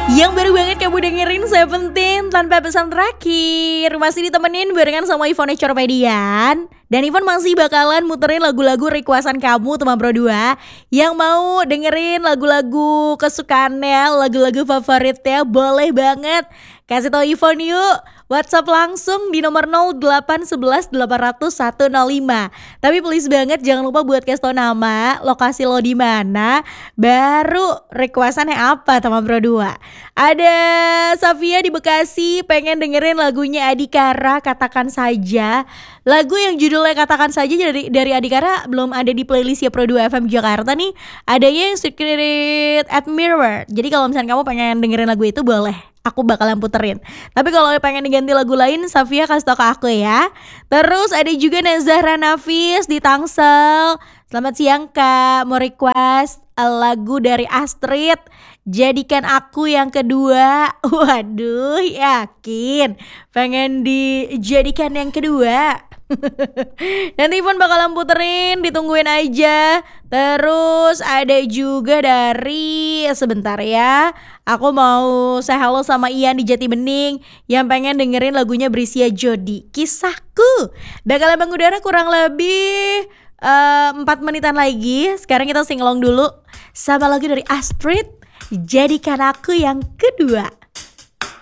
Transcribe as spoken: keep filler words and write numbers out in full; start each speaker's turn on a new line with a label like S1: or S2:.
S1: Yang baru banget kamu dengerin Seventeen tanpa pesan terakhir. Masih ditemenin barengan sama Ivone Corpedian. Dan Ivon masih bakalan muterin lagu-lagu requestan kamu teman Pro dua yang mau dengerin lagu-lagu kesukaannya, lagu-lagu favoritnya, boleh banget kasih tau Ivon yuk. WhatsApp langsung di nomor nol delapan satu satu delapan nol nol satu nol lima. Tapi please banget jangan lupa buat kasih tau nama, lokasi lo di mana, baru requestannya apa teman Pro dua. Ada Safia di Bekasi pengen dengerin lagunya Adikara, Katakan Saja. Lagu yang judulnya Katakan Saja dari dari Adikara belum ada di playlist ya Pro dua F M Jakarta nih. Adanya yang Secret Admirer. Jadi kalau misalnya kamu pengen dengerin lagu itu boleh, aku bakalan puterin. Tapi kalau pengen diganti lagu lain, Safia kasih tau ke aku ya. Terus ada juga Nazahra Nafis di Tangsel. Selamat siang Kak, mau request lagu dari Astrid, Jadikan Aku Yang Kedua. Waduh, yakin pengen dijadikan yang kedua? Nanti Ivon bakalan puterin, ditungguin aja. Terus ada juga dari, sebentar ya, aku mau say hello sama Ian di Jati Bening yang pengen dengerin lagunya Brisia Jodi, Kisahku. Bakalan mengudara kurang lebih uh, empat menitan lagi. Sekarang kita singelong dulu sama lagu dari Astrid, Jadikan Aku Yang Kedua.